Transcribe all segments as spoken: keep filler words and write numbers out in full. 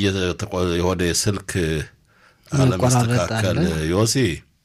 የሆነ ስልክ አለመስተካከል ዮሲ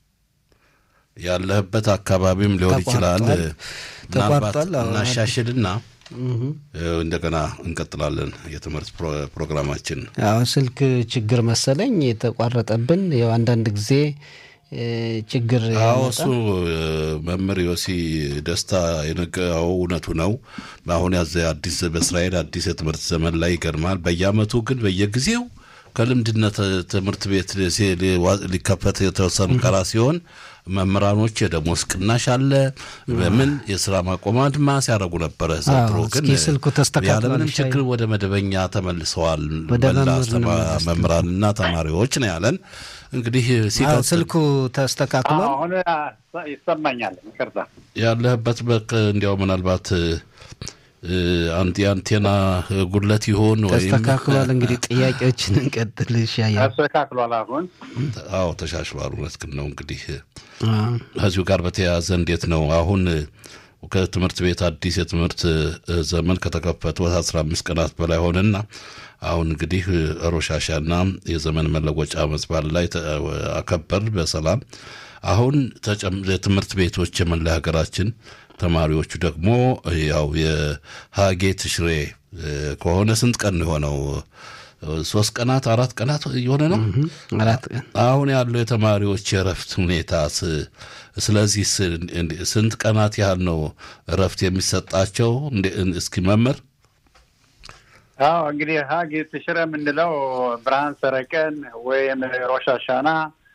ያለህበት አካባቢም ሊሆን ይችላል ተቋርጧል እናሻሽልና እንደገና እንቀጥላለን የትምህርት ፕሮግራማችን አዎ ስልክ ችግር መሰለኝ የተቋረጠብን ያው አንዳንድ ጊዜ ችግር ያወጣ መምህር ዮሲ ደስታ የነገረው እውነቱ ነው አሁን ያዘ አዲስ በእስራኤል አዲስ የትምህርት ዘመን ላይ ይገርማል በየአመቱ ግን በየጊዜው ከልምድነት ትምህርት ቤት ሊከፈት የተወሰነ ቀራ ሲሆን መምህራኖች የደሞዝ ቅናሽ አለ በምን የሥራ ማቆም አድማ ሲያደርጉ ነበር ዘንድሮ ግን ስልኩ ተስተካክሏል ያለምንም ችግር ወደ መደበኛ ተመልሰዋል መምህራንና ተማሪዎች ነው ያለን እንግዲህ ሲቀጥል ስልኩ ተስተካክሏል አሁን ይሰማኛል ይከርታ ያለህበት በቃ እንዲያው ምናልባት አንቲ አንቴና ጉድለት ይሆን ወይ ተስተካክሏል እንግዲህ ጥያቄዎችን እንቀጥል ሻያ ተስተካክሏል አሁን አዎ ተሻሽሏል ወስከን ነው እንግዲህ ከዚሁ ጋር በተያያዘ እንዴት ነው አሁን ከትምህርት ቤት አዲስ የትምህርት ዘመን ከተከፈተ አስራ አምስት ቀናት በላይ ሆነና አሁን እንግዲህ ሮሻሻና የዘመን መለወጫ መስባል ላይ አከበር በሰላም አሁን የትምህርት ቤቶች የመላ ሀገራችን ተማሪዎቹ ደግሞ ያው የሃጌ ትሽሬ ከሆነ ስንት ቀን ሆነው ሶስት ቀናት አራት ቀናት የሆነ ነው አራት ቀን አሁን ያለው የተማሪዎች የረፍት ሁኔታ ስለዚህ ስንት ቀናት ያህል ነው ረፍት የሚሰጣቸው እስኪ መምህር አዎ እንግዲህ ሃጌ ትሽሬ ምንለው ብርሃን ሰረቀን ወይም ሮሻሻና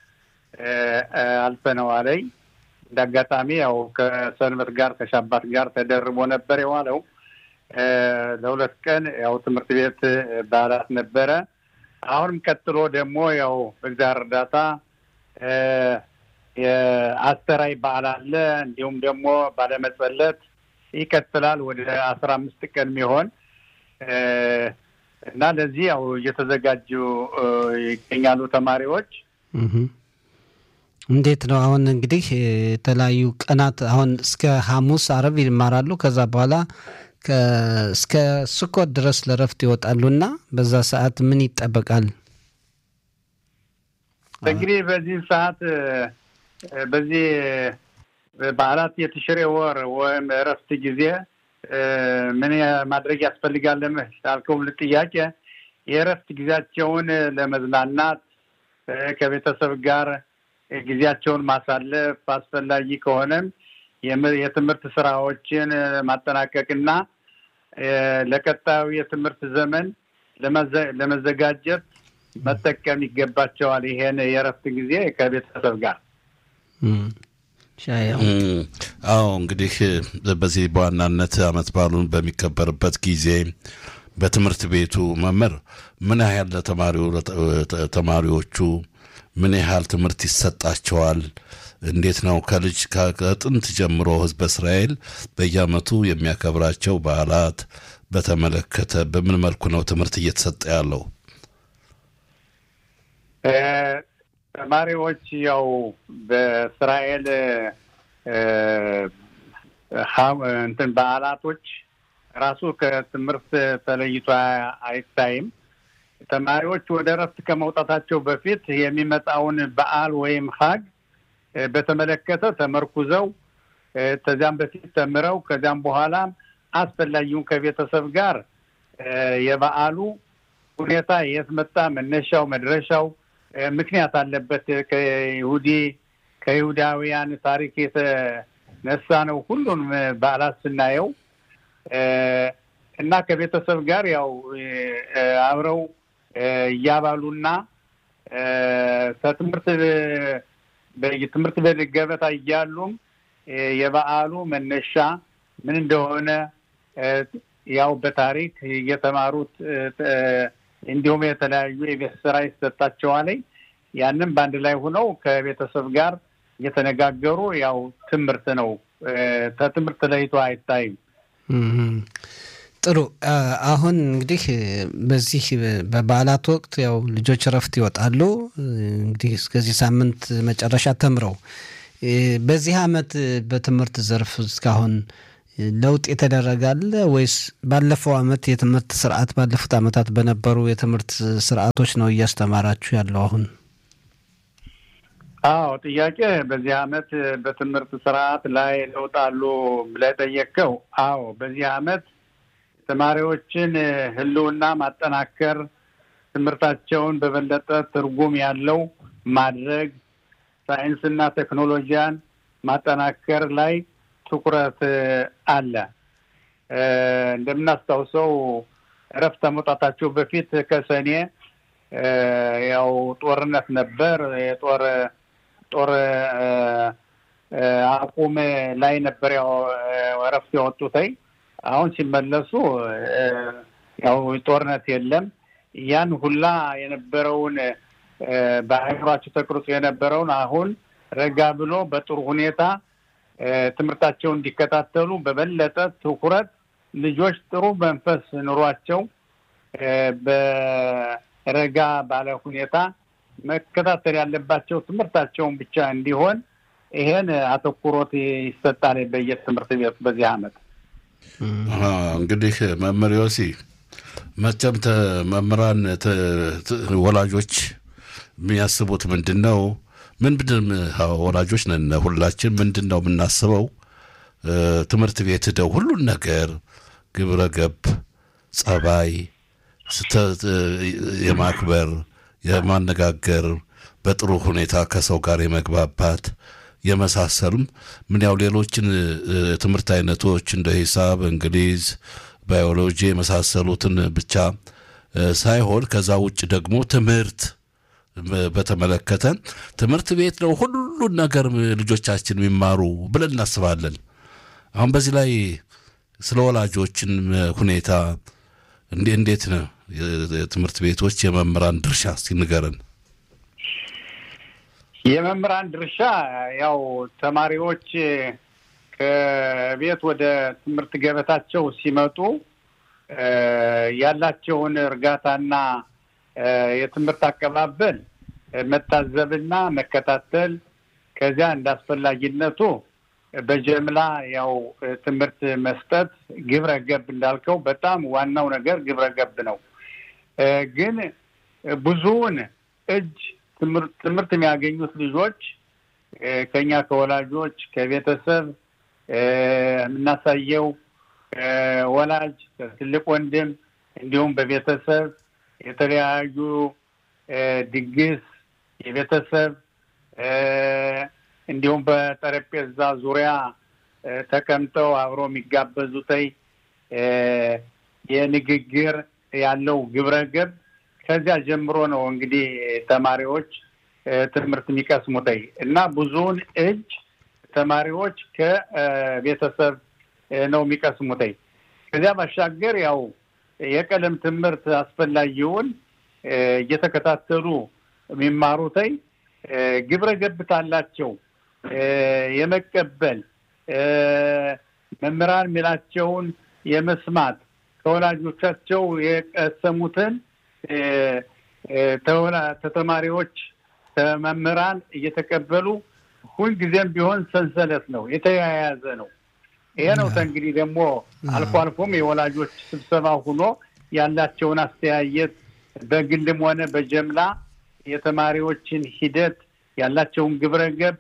አልፈነው አለይ እንዳጋጣሚ ያው ከሰንበት ጋር ከሻባት ጋር ተደርቦ ነበር የዋለው ለሁለት ቀን ያው ትምህርት ቤት በዓላት ነበረ አሁንም ቀጥሎ ደግሞ ያው በእግዚአብሔር እርዳታ የአስተራይ በዓል አለ እንዲሁም ደግሞ ባለመጸለት ይቀጥላል ወደ አስራ አምስት ቀን የሚሆን እና ለዚህ ያው እየተዘጋጁ ይገኛሉ ተማሪዎች እንዴት ነው አሁን እንግዲህ የተለያዩ ቀናት አሁን እስከ ሐሙስ አረብ ይማራሉ ከዛ በኋላ እስከ ስኮት ድረስ ለረፍት ይወጣሉና በዛ ሰዓት ምን ይጠበቃል እንግዲህ በዚህ ሰዓት በዚህ በዓላት የትሽሬ ወር ወይም ረፍት ጊዜ ምን ማድረግ ያስፈልጋል ለምሳልከው ለጥያቄ የረፍት ጊዜያቸውን ለመዝናናት ከቤተሰብ ጋር ጊዜያቸውን ማሳለፍ አስፈላጊ ከሆነም የትምህርት ስራዎችን ማጠናቀቅና ለቀጣዩ የትምህርት ዘመን ለመዘጋጀት መጠቀም ይገባቸዋል ይሄን የረፍት ጊዜ ከቤተሰብ ጋር ሻያው አዎ እንግዲህ በዚህ በዋናነት አመት ባሉን በሚከበርበት ጊዜ በትምህርት ቤቱ መምህር ምን ያህል ለተማሪው ተማሪዎቹ ምን ያህል ትምህርት ይሰጣቸዋል እንዴት ነው ከልጅ ከጥንት ጀምሮ ህዝብ እስራኤል በየአመቱ የሚያከብራቸው በዓላት በተመለከተ በምን መልኩ ነው ትምህርት እየተሰጠ ያለው ተማሪዎች ያው በእስራኤል እንትን በዓላቶች ራሱ ከትምህርት ተለይቶ አይታይም ተማሪዎች ወደ ረፍት ከመውጣታቸው በፊት የሚመጣውን በዓል ወይም ሀግ በተመለከተ ተመርኩዘው ተዛም በፊት ተምረው ከዛም በኋላ አስፈላጊውን ከቤተሰብ ጋር የበዓሉ ሁኔታ የትመጣ መነሻው መድረሻው ምክንያት አለበት ከይሁዲ ከይሁዳውያን ታሪክ የተነሳ ነው ሁሉንም በዓላት ስናየው እና ከቤተሰብ ጋር ያው አብረው ያባሉና ከትምህርት በትምህርት በገበታ ይያሉም የበዓሉ መነሻ ምን እንደሆነ ያው በታሪክ የተማሩት እንዲሁም የተለያዩ የቤት ስራ ይሰጣቸዋል ያንን ባንድ ላይ ሆነው ከቤተሰብ ጋር እየተነጋገሩ ያው ትምህርት ነው ከትምህርት ለይቶ አይታይም ጥሩ አሁን እንግዲህ በዚህ በበዓላት ወቅት ያው ልጆች ረፍት ይወጣሉ እንግዲህ እስከዚህ ሳምንት መጨረሻ ተምረው በዚህ አመት በትምህርት ዘርፍ እስካሁን ለውጥ የተደረጋለ ወይስ ባለፈው አመት የትምህርት ስርዓት ባለፉት አመታት በነበሩ የትምህርት ስርዓቶች ነው እያስተማራችሁ ያለው አሁን? አዎ ጥያቄ በዚህ አመት በትምህርት ስርዓት ላይ ለውጥ አሉ ብለህ ጠየቅከው። አዎ በዚህ አመት ተማሪዎችን ህልውና ማጠናከር፣ ትምህርታቸውን በበለጠ ትርጉም ያለው ማድረግ፣ ሳይንስና ቴክኖሎጂያን ማጠናከር ላይ ትኩረት አለ። እንደምናስታውሰው እረፍት መውጣታቸው በፊት ከሰኔ ያው ጦርነት ነበር። የጦር ጦር አቁም ላይ ነበር ያው እረፍት ያወጡታይ። አሁን ሲመለሱ ያው ጦርነት የለም። ያን ሁላ የነበረውን በአይምሯቸው ተቀርጾ የነበረውን አሁን ረጋ ብሎ በጥሩ ሁኔታ ትምህርታቸውን እንዲከታተሉ በበለጠ ትኩረት ልጆች ጥሩ መንፈስ ኑሯቸው በረጋ ባለ ሁኔታ መከታተል ያለባቸው ትምህርታቸውን ብቻ እንዲሆን ይሄን አተኩሮት ይሰጣል በየትምህርት ቤት በዚህ አመት። እንግዲህ መምህር ዮሲ መቼም መምህራን ወላጆች የሚያስቡት ምንድነው? ምን ብድም ወላጆች ነን ሁላችን ምንድነው የምናስበው? ትምህርት ቤት ሄደው ሁሉን ነገር ግብረ ገብ ጸባይ የማክበር የማነጋገር በጥሩ ሁኔታ ከሰው ጋር የመግባባት የመሳሰሉም ምን ያው ሌሎችን ትምህርት አይነቶች እንደ ሂሳብ፣ እንግሊዝ፣ ባዮሎጂ የመሳሰሉትን ብቻ ሳይሆን ከዛ ውጭ ደግሞ ትምህርት በተመለከተ ትምህርት ቤት ነው ሁሉን ነገር ልጆቻችን የሚማሩ ብለን እናስባለን። አሁን በዚህ ላይ ስለ ወላጆችን ሁኔታ እንዴ እንዴት ነው የትምህርት ቤቶች የመምህራን ድርሻ ሲንገረን? የመምህራን ድርሻ ያው ተማሪዎች ከቤት ወደ ትምህርት ገበታቸው ሲመጡ ያላቸውን እርጋታና የትምህርት አቀባበል መታዘብና መከታተል፣ ከዚያ እንዳስፈላጊነቱ በጀምላ ያው ትምህርት መስጠት፣ ግብረ ገብ እንዳልከው በጣም ዋናው ነገር ግብረ ገብ ነው። ግን ብዙውን እጅ ትምህርት ትምህርት የሚያገኙት ልጆች ከኛ ከወላጆች ከቤተሰብ የምናሳየው ወላጅ ትልቅ ወንድም እንዲሁም በቤተሰብ የተለያዩ ድግስ የቤተሰብ እንዲሁም በጠረጴዛ ዙሪያ ተቀምጠው አብሮ የሚጋበዙታይ የንግግር ያለው ግብረገብ ከዚያ ጀምሮ ነው እንግዲህ ተማሪዎች ትምህርት የሚቀስሙታይ እና ብዙውን እጅ ተማሪዎች ከቤተሰብ ነው የሚቀስሙታይ። ከዚያ ባሻገር ያው የቀለም ትምህርት አስፈላጊውን እየተከታተሉ የሚማሩታይ ግብረ ገብታላቸው የመቀበል መምህራን የሚላቸውን የመስማት ከወላጆቻቸው የቀሰሙትን ተማሪዎች ተመምህራን እየተቀበሉ ሁል ጊዜም ቢሆን ሰንሰለት ነው የተያያዘ ነው። ይሄ ነው እንግዲህ ደግሞ አልፎ አልፎም የወላጆች ስብሰባ ሆኖ ያላቸውን አስተያየት በግልም ሆነ በጀምላ የተማሪዎችን ሂደት ያላቸውን ግብረገብ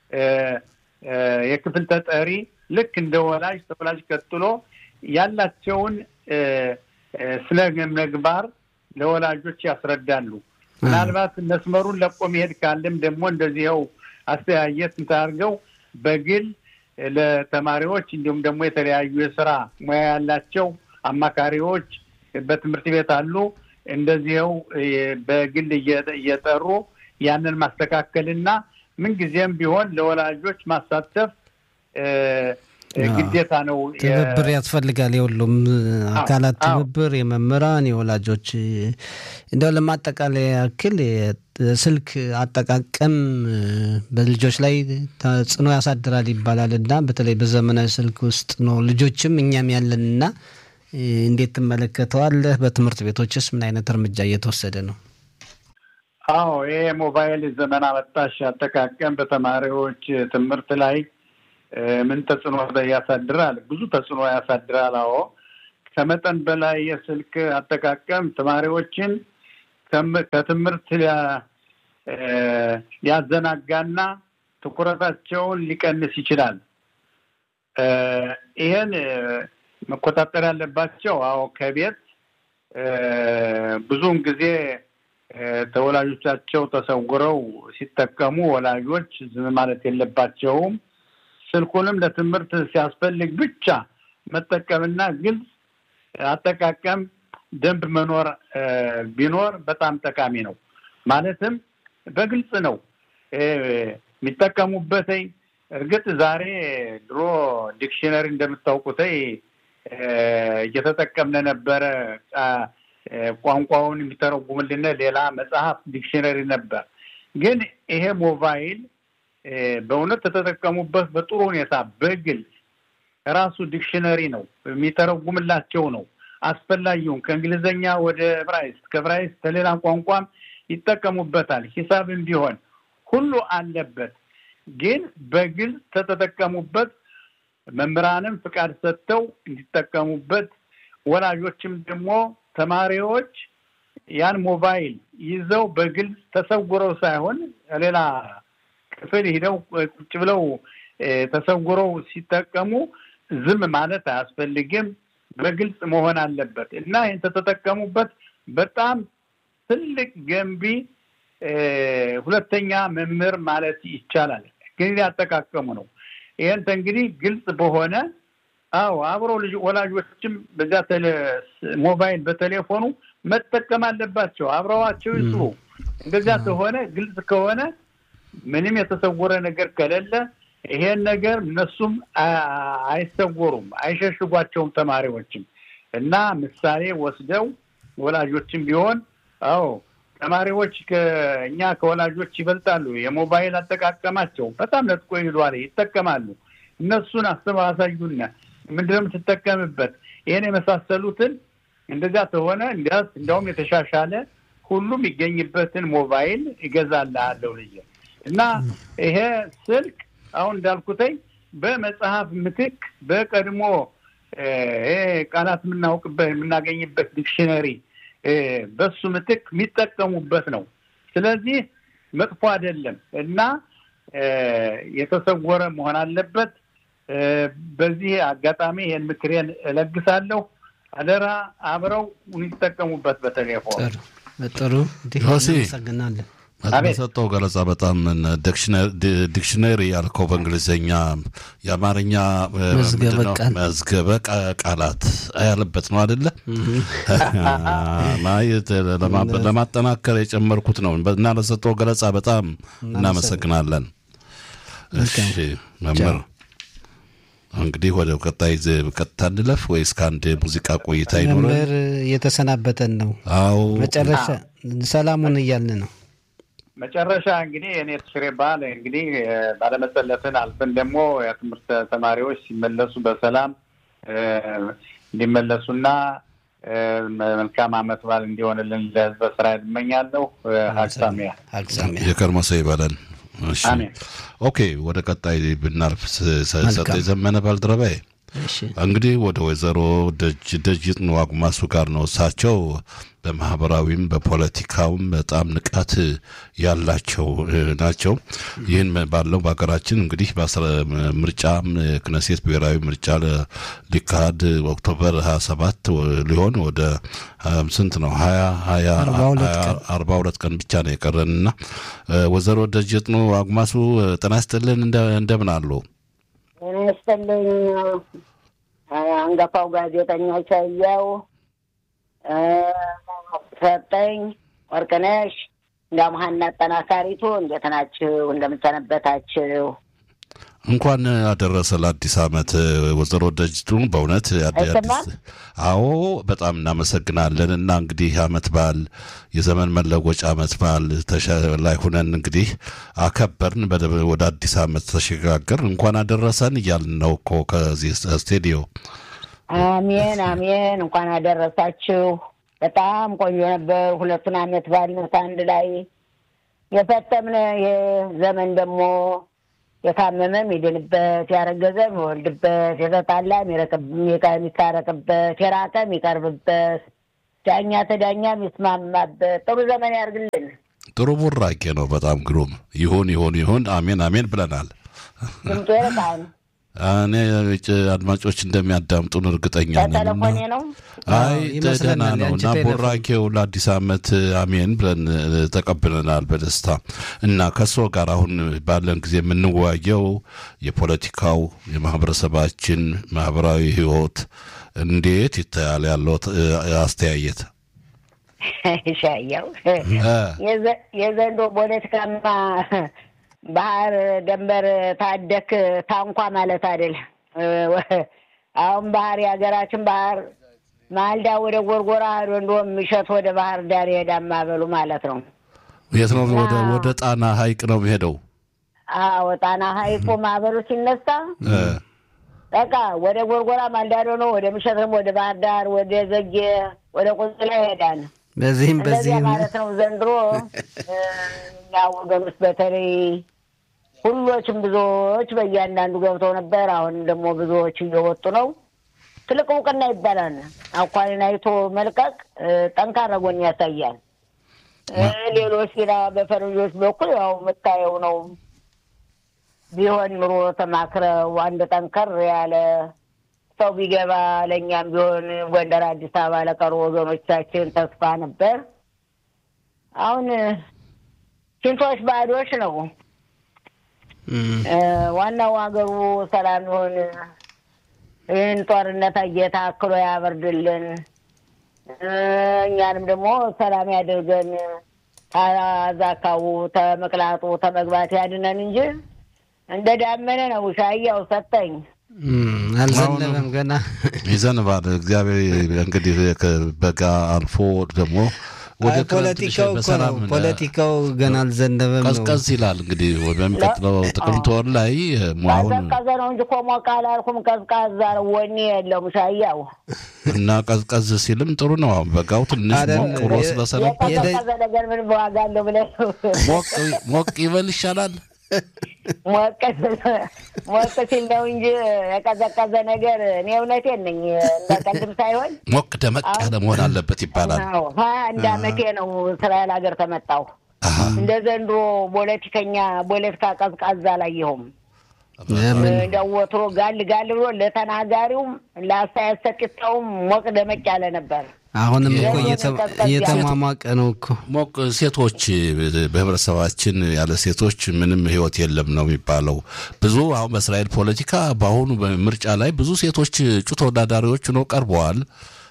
የክፍል ተጠሪ ልክ እንደ ወላጅ ተወላጅ ቀጥሎ ያላቸውን ስነ ምግባር ለወላጆች ያስረዳሉ። ምናልባት መስመሩን ለቆ መሄድ ካለም ደግሞ እንደዚህው አስተያየት እንታርገው በግል ለተማሪዎች እንዲሁም ደግሞ የተለያዩ የሥራ ሙያ ያላቸው አማካሪዎች በትምህርት ቤት አሉ። እንደዚህው በግል እየጠሩ ያንን ማስተካከልና ምን ጊዜም ቢሆን ለወላጆች ማሳተፍ ግዴታ ነው። ትብብር ያስፈልጋል። የሁሉም አካላት ትብብር፣ የመምህራን፣ የወላጆች። እንደው ለማጠቃለያ ያክል ስልክ አጠቃቀም በልጆች ላይ ተጽዕኖ ያሳድራል ይባላል እና በተለይ በዘመናዊ ስልክ ውስጥ ነው ልጆችም እኛም ያለንና እንዴት ትመለከተዋለህ? በትምህርት ቤቶችስ ምን አይነት እርምጃ እየተወሰደ ነው? አዎ ይሄ ሞባይል ዘመን አመጣሽ አጠቃቀም በተማሪዎች ትምህርት ላይ ምን ተጽዕኖ ያሳድራል? ብዙ ተጽዕኖ ያሳድራል። አዎ ከመጠን በላይ የስልክ አጠቃቀም ተማሪዎችን ከትምህርት ሊያዘናጋና ትኩረታቸውን ሊቀንስ ይችላል። ይሄን መቆጣጠር ያለባቸው አዎ ከቤት ብዙውን ጊዜ ተወላጆቻቸው ተሰውረው ሲጠቀሙ ወላጆች ዝም ማለት የለባቸውም። ስልኩንም ለትምህርት ሲያስፈልግ ብቻ መጠቀምና ግልጽ አጠቃቀም ደንብ መኖር ቢኖር በጣም ጠቃሚ ነው። ማለትም በግልጽ ነው የሚጠቀሙበት። እርግጥ ዛሬ ድሮ ዲክሽነሪ እንደምታውቁት እየተጠቀምነ ነበረ። ቋንቋውን የሚተረጉምልን ሌላ መጽሐፍ ዲክሽነሪ ነበር። ግን ይሄ ሞባይል በእውነት ተተጠቀሙበት በጥሩ ሁኔታ በግልጽ ራሱ ዲክሽነሪ ነው የሚተረጉምላቸው ነው። አስፈላጊውን ከእንግሊዘኛ ወደ ዕብራይስጥ ከዕብራይስጥ ከሌላ ቋንቋም ይጠቀሙበታል። ሂሳብም ቢሆን ሁሉ አለበት። ግን በግልጽ ተተጠቀሙበት። መምህራንም ፍቃድ ሰጥተው እንዲጠቀሙበት፣ ወላጆችም ደግሞ ተማሪዎች ያን ሞባይል ይዘው በግልጽ ተሰውረው ሳይሆን ሌላ ክፍል ሄደው ቁጭ ብለው ተሰውረው ሲጠቀሙ ዝም ማለት አያስፈልግም። በግልጽ መሆን አለበት እና ይሄን ተተጠቀሙበት በጣም ትልቅ ገንቢ ሁለተኛ መምህር ማለት ይቻላል። ግን ያጠቃቀሙ ነው። ይሄን እንግዲህ ግልጽ በሆነ አዎ አብሮ ልጅ ወላጆችም በዛ ሞባይል በቴሌፎኑ መጠቀም አለባቸው። አብረዋቸው ይስሩ። እንደዛ ከሆነ ግልጽ ከሆነ ምንም የተሰወረ ነገር ከሌለ ይሄን ነገር እነሱም አይሰወሩም፣ አይሸሽጓቸውም ተማሪዎችም እና ምሳሌ ወስደው ወላጆችም ቢሆን አዎ ተማሪዎች ከኛ ከወላጆች ይበልጣሉ። የሞባይል አጠቃቀማቸው በጣም ለጥቆ ይሏል ይተከማሉ። እነሱን አስተማሳዩና ምንድነው ተተከምበት ይሄን የመሳሰሉትን እንደዛ ተሆነ እንዲያስ እንደውም የተሻሻለ ሁሉም ይገኝበትን ሞባይል ይገዛልአለው ልጅ እና ይሄ ስልክ አሁን እንዳልኩተይ በመጽሐፍ ምትክ በቀድሞ እ ቃላት ምናውቅበት ምናገኝበት ዲክሽነሪ በሱ ምትክ የሚጠቀሙበት ነው። ስለዚህ መጥፎ አይደለም እና የተሰወረ መሆን አለበት። በዚህ አጋጣሚ ይሄን ምክሬን እለግሳለሁ። አደራ አብረው እንዲጠቀሙበት በቴሌፎን ጥሩ ዲክሽነሪ አበሰጠው ገለጻ በጣም ዲክሽነሪ ያልከው በእንግሊዘኛ የአማርኛ መዝገበ ቃላት ያለበት ነው አይደለ? ማየት ለማጠናከር የጨመርኩት ነው እና ለሰጠው ገለጻ በጣም እናመሰግናለን። እሺ መምህር እንግዲህ ወደ ቀጣይ ቀጥታ እንለፍ ወይስ ካንድ ሙዚቃ ቆይታ ይኖራል? መምህር የተሰናበተን ነው። አዎ መጨረሻ ሰላሙን እያልን ነው። መጨረሻ እንግዲህ እኔ ተሽሬባል እንግዲህ ባለመሰለፍን አልፈን ደግሞ የትምህርት ተማሪዎች ሲመለሱ በሰላም እንዲመለሱና መልካም አመት በዓል እንዲሆንልን ለህዝበ እስራኤል እመኛለሁ። ሀክሳሚያ ሀክሳሚያ የከርመሰ ይባላል። እሺ ኦኬ ወደ ቀጣይ ብናልፍ ሰጠ ዘመነ ባልደረባዬ እንግዲህ ወደ ወይዘሮ ደጅ ደጅት ነው አጉማሱ ጋር ነው። እሳቸው በማህበራዊም በፖለቲካውም በጣም ንቃት ያላቸው ናቸው። ይህን ባለው በሀገራችን እንግዲህ በምርጫ ክነሴት ብሔራዊ ምርጫ ሊካሄድ ኦክቶበር ሃያ ሰባት ሊሆን ወደ ስንት ነው ሃያ ሃያ አርባ ሁለት ቀን ብቻ ነው የቀረንና ወይዘሮ ደጅት ነው አጉማሱ ጤና ይስጥልን እንደምን አሉ? እኔስተልኝ አንጋፋው ጋዜጠኛ ቻያው ሰጠኝ ወርቅነሽ እንደማህና ተናካሪቱ እንዴት ናችሁ? እንደምትሰነበታችሁ? እንኳን አደረሰ ለአዲስ አመት ወይዘሮ ደጅቱ በእውነት አዎ በጣም እናመሰግናለን። እና እንግዲህ አመት በዓል የዘመን መለወጫ አመት በዓል ላይ ሆነን እንግዲህ አከበርን ወደ አዲስ አመት ተሸጋገር እንኳን አደረሰን እያልን ነው እኮ ከዚህ ስቱዲዮ። አሜን አሜን እንኳን አደረሳችሁ። በጣም ቆንጆ ነበር። ሁለቱን አመት በዓል አንድ ላይ የፈተምነ የዘመን ደግሞ የታመመም ይድንበት ያረገዘም ይወልድበት የተጣላም የሚታረቅበት የራቀም ይቀርብበት ዳኛ ተዳኛም ይስማማበት ጥሩ ዘመን ያርግልን። ጥሩ ቡራኬ ነው። በጣም ግሩም ይሁን ይሁን ይሁን አሜን አሜን ብለናል። ድምጡ ይርቃል። እኔ አድማጮች እንደሚያዳምጡን እርግጠኛ ነኝ። ተለፎኔ ነው። አይ ደህና ነው እና ቡራኬው ለአዲስ ዓመት አሜን ብለን ተቀብለናል በደስታ እና ከሶ ጋር አሁን ባለን ጊዜ የምንወያየው የፖለቲካው የማህበረሰባችን ማህበራዊ ህይወት እንዴት ይታያል ያለው አስተያየት ሻያው የዘንዶ ፖለቲካማ ባህር ደንበር ታደክ ታንኳ ማለት አይደል? አሁን ባህር ያገራችን ባህር ማልዳ ወደ ጎርጎራ እንደውም ምሽት ወደ ባህር ዳር ይሄዳል ማበሉ ማለት ነው። የት ነው? ወደ ወደ ጣና ሐይቅ ነው የሚሄደው። አዎ ጣና ሐይቁ ማበሉ ሲነሳ በቃ ወደ ጎርጎራ ማልዳ ነው፣ ወደ ምሽትም ወደ ባህር ዳር ወደ ዘጌ ወደ ቁንጽላ ይሄዳል። በዚህም በዚህም ማለት ነው ዘንድሮ ያው ወገኖች በተለይ ሁሎችም ብዙዎች በእያንዳንዱ ገብተው ነበር። አሁን ደግሞ ብዙዎች እየወጡ ነው። ትልቅ እውቅና ይባላል። አኳልን አይቶ መልቀቅ ጠንካራ ጎን ያሳያል። ሌሎች ግን በፈረንጆች በኩል ያው መታየው ነው። ቢሆን ኑሮ ተማክረው አንድ ጠንከር ያለ ሰው ቢገባ ለኛም ቢሆን ጎንደር አዲስ አበባ ለቀሩ ወገኖቻችን ተስፋ ነበር። አሁን ሽንቶች ባዶች ነው። ዋናው ሀገሩ ሰላም ይሁን። ይህን ጦርነት እየታክሎ ያበርድልን፣ እኛንም ደግሞ ሰላም ያድርገን፣ ታዛካው ተመቅላጡ ተመግባት ያድነን እንጂ እንደ ዳመነ ነው ሻያው ሰጠኝ። አልዘነበም ገና ይዘንባል። እግዚአብሔር እንግዲህ በጋ አልፎ ደግሞ ወደ ፖለቲካው ፖለቲካው ገና አልዘነበም ነው። ቀዝቀዝ ይላል እንግዲህ በሚቀጥለው ጥቅምት ወር ላይ ማሁን ቀዝቀዝ ነው እንጂ ቆሞቃል አልኩም ቀዝቃዛ ወኔ የለውም ሻያው እና ቀዝቀዝ ሲልም ጥሩ ነው። አሁን በጋው ትንሽ ሞቅ ብሎ ስለሰነበት ቀዝቃዛ ነገር ምን ዋጋ አለው ብለህ ሞቅ ሞቅ ይበል ይሻላል። ሞቅ ሞቅ ሲል ነው እንጂ የቀዘቀዘ ነገር እኔ እውነቴን ነኝ እንደቀድም ሳይሆን ሞቅ ደመቅ ያለ መሆን አለበት ይባላል። አዎ አንድ አመቴ ነው እስራኤል ሀገር ተመጣው። እንደ ዘንድሮ ፖለቲከኛ ፖለቲካ ቀዝቃዛ አላየሁም። እንደው ወትሮ ጋል ጋል ብሎ ለተናጋሪውም ለአስተያየት ሰጪውም ሞቅ ደመቅ ያለ ነበር። አሁንም እኮ እየተማማቀ ነው እኮ ሞቅ ሴቶች በህብረተሰባችን ያለ ሴቶች ምንም ህይወት የለም ነው የሚባለው። ብዙ አሁን በእስራኤል ፖለቲካ በአሁኑ ምርጫ ላይ ብዙ ሴቶች እጩ ተወዳዳሪዎች ነው ቀርበዋል።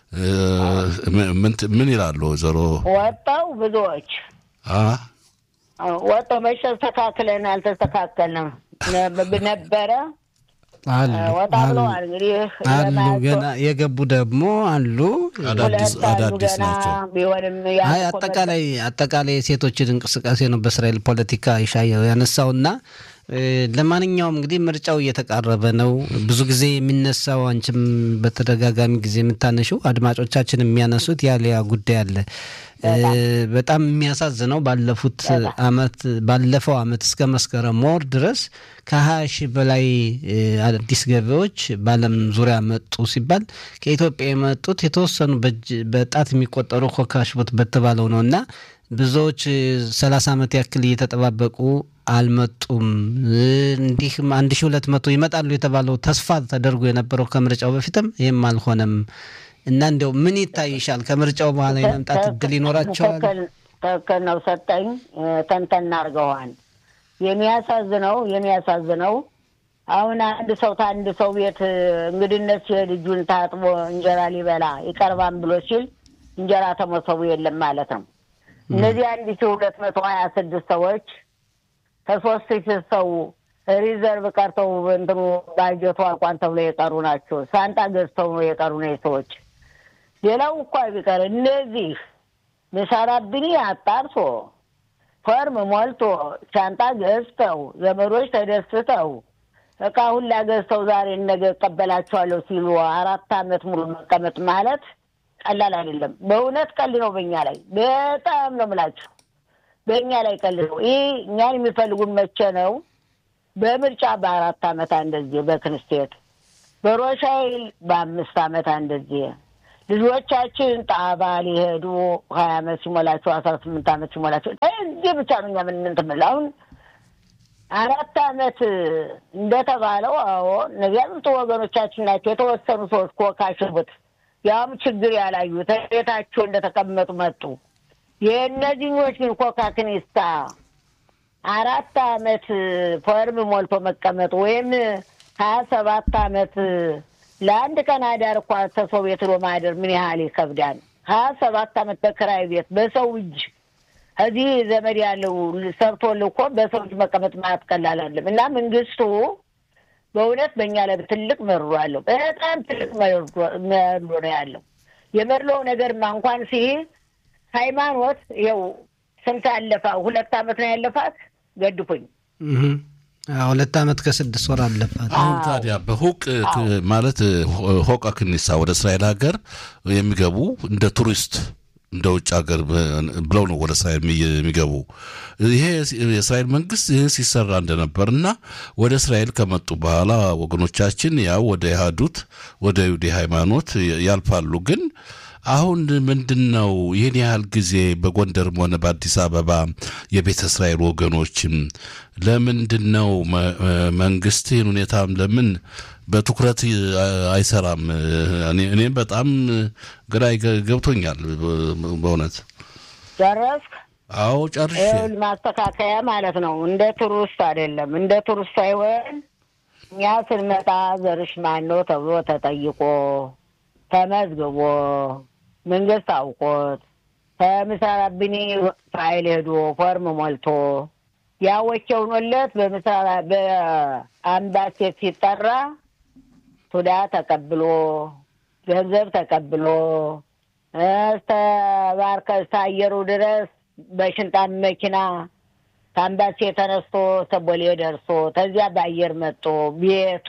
ምን ምን ይላሉ ዘሮ ወጣው ብዙዎች አ ወጣው መሸስተካከለን አልተስተካከለም ነበረ አሉ ወጣው እንግዲህ አሉ ገና የገቡ ደግሞ አሉ አዳዲስ አዳዲስ ናቸው። አይ አጠቃላይ አጠቃላይ ሴቶችን እንቅስቃሴ ነው በእስራኤል ፖለቲካ ይሻየው ያነሳውና ለማንኛውም እንግዲህ ምርጫው እየተቃረበ ነው። ብዙ ጊዜ የሚነሳው አንቺም በተደጋጋሚ ጊዜ የምታነሺው አድማጮቻችን የሚያነሱት ያለያ ጉዳይ አለ። በጣም የሚያሳዝነው ባለፉት አመት ባለፈው አመት እስከ መስከረም ወር ድረስ ከሀያ ሺህ በላይ አዲስ ገቢዎች በዓለም ዙሪያ መጡ ሲባል ከኢትዮጵያ የመጡት የተወሰኑ በጣት የሚቆጠሩ ኮካሽቦት በተባለው ነውና ብዙዎች ሰላሳ አመት ያክል እየተጠባበቁ አልመጡም። እንዲህ አንድ ሺህ ሁለት መቶ ይመጣሉ የተባለው ተስፋ ተደርጎ የነበረው ከምርጫው በፊትም ይሄም አልሆነም። እና እንደው ምን ይታይሻል ከምርጫው በኋላ የመምጣት እድል ይኖራቸዋል? ተከል ነው ሰጠኝ ተንተና አርገዋል። የሚያሳዝነው የሚያሳዝነው አሁን አንድ ሰው ታንድ ሰው ቤት እንግዲነት ልጁን ታጥቦ እንጀራ ሊበላ ይቀርባም ብሎ ሲል እንጀራ ተመሰቡ የለም ማለት ነው። እነዚህ አንድ ሺህ ሁለት መቶ ሀያ ስድስት ሰዎች ከሶስት ሺህ ሰው ሪዘርቭ ቀርተው እንትኑ ባጀቱ አቋን ተብሎ የቀሩ ናቸው። ሳንታ ገዝተው ነው የቀሩ ነው ሰዎች። ሌላው እንኳን ቢቀር እነዚህ መሳራብኒ አጣርሶ ፎርም ሞልቶ ሻንጣ ገዝተው ዘመዶች ተደስተው እቃ ሁላ ገዝተው ዛሬ ነገ ቀበላቸዋለሁ ሲሉ አራት አመት ሙሉ መቀመጥ ማለት ቀላል አይደለም። በእውነት ቀል ነው በእኛ ላይ በጣም ነው የምላችሁ። በእኛ ላይ ቀል ነው። ይሄ እኛን የሚፈልጉን መቼ ነው? በምርጫ በአራት ዓመት እንደዚህ በክንስቴት በሮሻይል በአምስት ዓመት እንደዚህ ልጆቻችን ጣባ ሊሄዱ ሀያ ዓመት ሲሞላቸው አስራ ስምንት ዓመት ሲሞላቸው እዚህ ብቻ ነው የምንንተምል አሁን አራት ዓመት እንደተባለው አዎ ነቢያት ወገኖቻችን ናቸው የተወሰኑ ሰዎች ኮካሽቡት ያም ችግር ያላዩ ተቤታቸው እንደተቀመጡ መጡ የነዚህኞች ግን ኮካክኒስታ አራት ዓመት ፎርም ሞልቶ መቀመጥ ወይም ሀያ ሰባት ዓመት ለአንድ ቀን አዳር እንኳን ተሰው ቤት ነው ማደር ምን ያህል ይከብዳል ሀያ ሰባት ዓመት በክራይ ቤት በሰው እጅ እዚህ ዘመድ ያለው ሰርቶ ልኮ በሰው እጅ መቀመጥ ማለት ቀላል አይደለም እና መንግስቱ በእውነት በእኛ ላይ ትልቅ መርሮ አለው በጣም ትልቅ መርሮ ነው ያለው የመርለው ነገር እንኳን ሲ ሃይማኖት ይኸው ስንት አለፋ ሁለት ዓመት ነው ያለፋት ገድኩኝ እህ ሁለት ዓመት ከስድስት ወር አለፋት አሁን ታዲያ በሁቅ ማለት ሆቃ ክኒሳ ወደ እስራኤል ሀገር የሚገቡ እንደ ቱሪስት እንደ ውጭ ሀገር ብለው ነው ወደ እስራኤል የሚገቡ ይሄ የእስራኤል መንግስት ሲሰራ እንደነበርና ወደ እስራኤል ከመጡ በኋላ ወገኖቻችን ያው ወደ ይሃዱት ወደ ይሁዲ ሃይማኖት ያልፋሉ ግን አሁን ምንድነው ይሄን ያህል ጊዜ በጎንደርም ሆነ በአዲስ አበባ የቤተ እስራኤል ወገኖችም ለምንድነው መንግስትን ሁኔታም ለምን በትኩረት አይሰራም እኔ እኔ በጣም ግራ ገብቶኛል በእውነት ጨረስክ አዎ ጨርሼ ማስተካከያ ማለት ነው እንደ ቱሪስት አይደለም እንደ ቱሪስት ሳይሆን እኛ ስንመጣ ዘርሽ ማን ነው ተብሎ ተጠይቆ ተመዝግቦ መንግስት አውቆት ተምሳራብኒ ፋይል ሄዶ ፎርም ሞልቶ ያወቸውነት በምሳራ በአምባሲ ሲጠራ ቱዳ ተቀብሎ ገንዘብ ተቀብሎ አስተባርከ ሳየሩ ድረስ በሽንጣን መኪና ታምባሲ ተነስቶ ሰቦሌ ደርሶ ተዚያ ባየር መጥቶ ቤቱ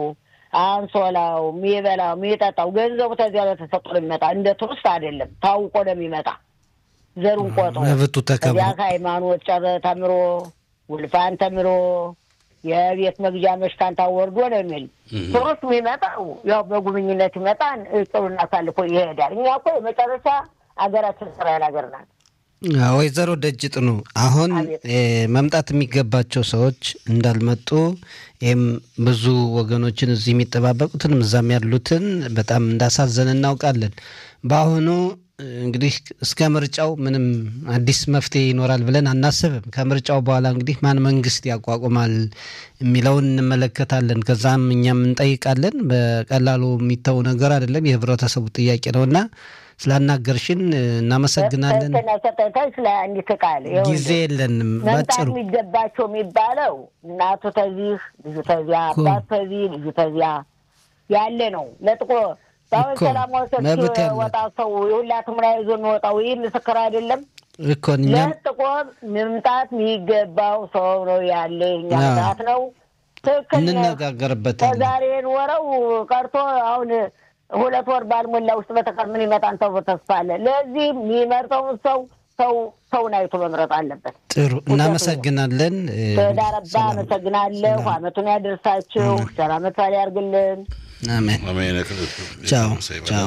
አንሶላው ሚበላው ሚጠጣው ገንዘቡ ተዚያ ለተሰጥቶ ይመጣ እንደ ቱሪስት አይደለም ታውቆ ለሚመጣ ዘሩን ቆጦ ለብቱ ተከብሮ ያ ሃይማኖት ጨረ ተምሮ ውልፋን ተምሮ የቤት መግጃ መሽካንታ ወርዶ ነው የሚል ቱሪስት የሚመጣው ያው በጉብኝነት ይመጣን እጥሩና ሳልፎ ይሄዳል እኛ እኮ መጨረሻ አገራችን እስራኤል ሀገር ናት ወይዘሮ ደጅጥ ነው አሁን መምጣት የሚገባቸው ሰዎች እንዳልመጡ እም ብዙ ወገኖችን እዚህ የሚተባበቁትን ምዛም ያሉትን በጣም እንዳሳዘነ እናውቃለን በአሁኑ እንግዲህ እስከ ምርጫው ምንም አዲስ መፍትሄ ይኖራል ብለን አናስብም ከምርጫው በኋላ እንግዲህ ማን መንግስት ያቋቁማል የሚለውን እንመለከታለን ከዛም እኛም እንጠይቃለን በቀላሉ የሚተው ነገር አይደለም የህብረተሰቡ ጥያቄ ነውና ስላናገርሽን እናመሰግናለን ተነስተታይ ስለ አንዲት ቃል ጊዜ የለንም ባጭሩ የሚገባቸው የሚባለው እናቱ ተዚህ ልጁ ተዚያ አባት ተዚህ ልጁ ተዚያ ያለ ነው ለጥቆ ታው ሰላም ወሰተ ወጣ ሰው ሁላቱም ላይ ይዞ ወጣው ይሄ ምስክር አይደለም እኮ እኛም ለጥቆ ምምጣት የሚገባው ሰው ነው ያለ ያታት ነው ትክክል እንነጋገርበታለን ዛሬን ወረው ቀርቶ አሁን ሁለት ወር ባልሞላ ውስጥ በተቀምን ይመጣን ተው ተስፋለ ለዚህ የሚመርጠው ሰው ሰው ሰው ናይቶ መምረጥ አለበት ጥሩ እናመሰግናለን ተዳረባ መሰግናለሁ አመቱን ያደርሳችሁ ሰላም ታሊ ያርግልን አሜን አሜን ቻው ቻው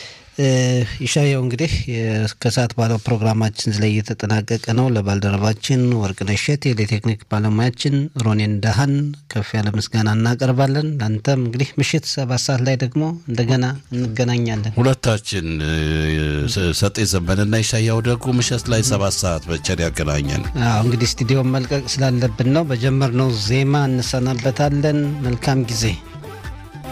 ይሻየው እንግዲህ ከሰዓት ባለው ፕሮግራማችን ላይ እየተጠናቀቀ ነው ለባልደረባችን ወርቅነሽ እሸቴ ለቴክኒክ ባለሙያችን ሮኔን ዳሃን ከፍ ያለ ምስጋና እናቀርባለን አንተም እንግዲህ ምሽት ሰባት ሰዓት ላይ ደግሞ እንደገና እንገናኛለን ሁለታችን ሰጤ ዘመንና ይሻያው ደግሞ ምሽት ላይ ሰባት ሰዓት በቸር ያገናኛል አዎ እንግዲህ ስቱዲዮ መልቀቅ ስላለብን ነው በጀመርነው ዜማ እንሰናበታለን መልካም ጊዜ